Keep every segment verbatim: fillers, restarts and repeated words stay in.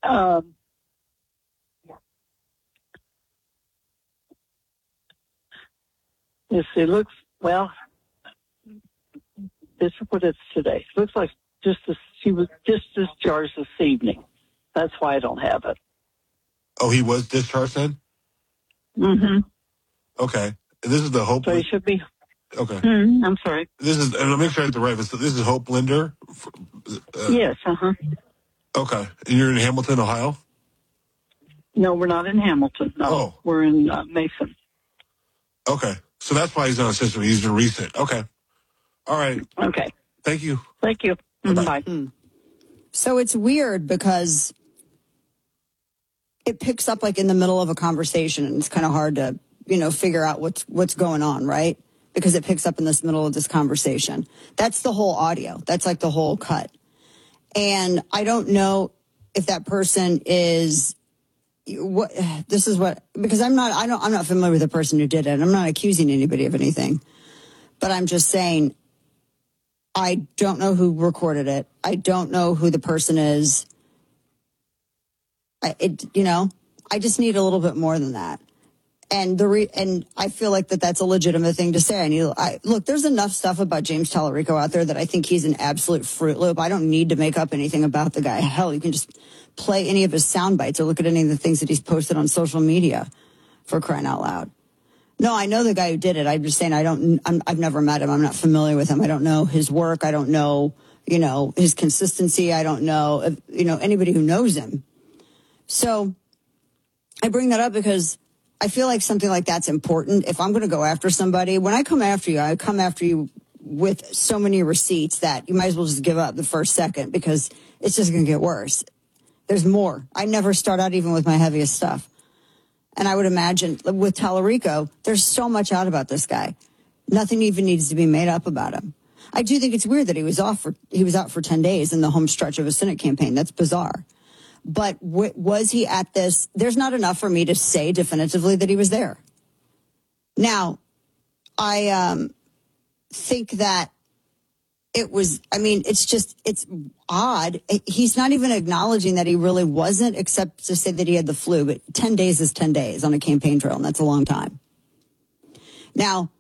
Um, yes, it looks, well, this is what it's today. It looks like just this, she was just discharged this evening. That's why I don't have it. Oh, he was discharged then? Mm-hmm. Okay. And this is the Hope. So he should be. Okay. Mm, I'm sorry. This is, and let me make sure I get the right. So this is Hope Linder? Uh, yes, uh-huh. Okay. And you're in Hamilton, Ohio? No, we're not in Hamilton. No, oh. We're in uh, Mason. Okay. So that's why he's on the system. He's in recent. Okay. All right. Okay. Thank you. Thank you. Bye-bye. Bye. Mm. So it's weird because it picks up like in the middle of a conversation, and it's kind of hard to, you know, figure out what's what's going on, right? Because it picks up in this middle of this conversation. That's the whole audio. That's like the whole cut. And I don't know if that person is what this is what because I'm not I don't I'm not familiar with the person who did it. I'm not accusing anybody of anything. But I'm just saying I don't know who recorded it. I don't know who the person is. I, it, you know, I just need a little bit more than that. And the re, and I feel like that that's a legitimate thing to say. I need, I, look, there's enough stuff about James Tallarico out there that I think he's an absolute Fruit Loop. I don't need to make up anything about the guy. Hell, you can just play any of his sound bites or look at any of the things that he's posted on social media, for crying out loud. No, I know the guy who did it. I'm just saying I don't, I'm, I've never met him. I'm not familiar with him. I don't know his work. I don't know, you know, his consistency. I don't know, if, you know, anybody who knows him. So I bring that up because I feel like something like that's important. If I'm going to go after somebody, when I come after you, I come after you with so many receipts that you might as well just give up the first second because it's just going to get worse. There's more. I never start out even with my heaviest stuff. And I would imagine with Tallarico, there's so much out about this guy. Nothing even needs to be made up about him. I do think it's weird that he was off for, he was out for ten days in the home stretch of a Senate campaign. That's bizarre. But w- was he at this? There's not enough for me to say definitively that he was there. Now, I um, think that it was, I mean, it's just, it's odd. He's not even acknowledging that he really wasn't, except to say that he had the flu. But ten days is ten days on a campaign trail, and that's a long time. Now,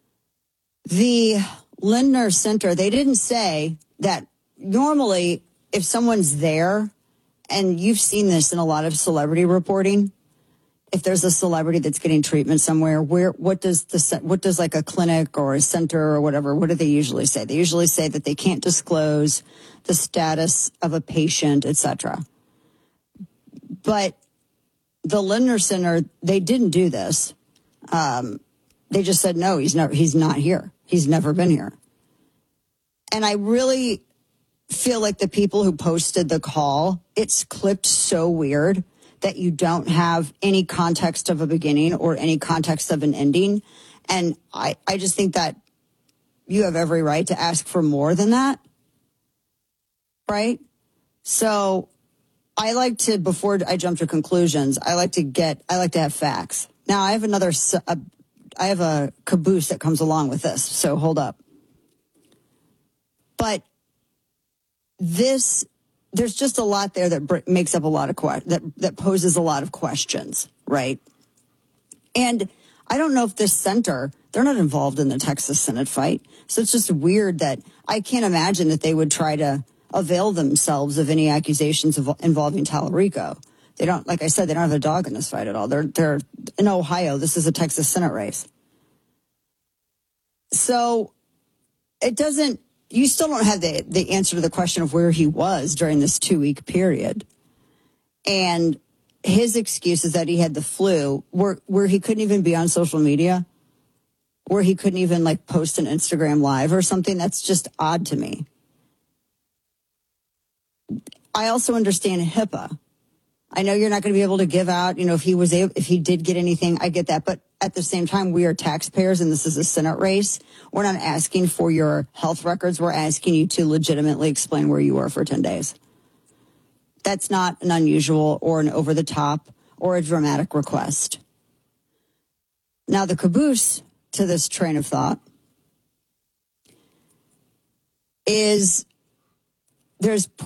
the Lindner Center, they didn't say that normally if someone's there, and you've seen this in a lot of celebrity reporting, if there's a celebrity that's getting treatment somewhere, where what does the what does like a clinic or a center or whatever, what do they usually say? They usually say that they can't disclose the status of a patient, et cetera. But the Lindner Center, they didn't do this. Um, they just said, no, he's never, he's not here. He's never been here. And I really feel like the people who posted the call, it's clipped so weird that you don't have any context of a beginning or any context of an ending. And I, I just think that you have every right to ask for more than that. Right? So I like to, before I jump to conclusions, I like to get, I like to have facts. Now I have another, uh, I have a caboose that comes along with this. So hold up. But this, there's just a lot there that br- makes up a lot of que- that that poses a lot of questions, right? And I don't know if this center, they're not involved in the Texas Senate fight, so it's just weird that I can't imagine that they would try to avail themselves of any accusations of, involving Tallarico. They don't, like I said, they don't have a dog in this fight at all. They're they're in Ohio. This is a Texas Senate race, so it doesn't. You still don't have the, the answer to the question of where he was during this two-week period. And his excuse is that he had the flu, where, where he couldn't even be on social media, where he couldn't even, like, post an Instagram Live or something. That's just odd to me. I also understand HIPAA. I know you're not going to be able to give out, you know, if he was able, if he did get anything, I get that. But at the same time, we are taxpayers and this is a Senate race. We're not asking for your health records. We're asking you to legitimately explain where you were for ten days. That's not an unusual or an over the top or a dramatic request. Now, the caboose to this train of thought is there's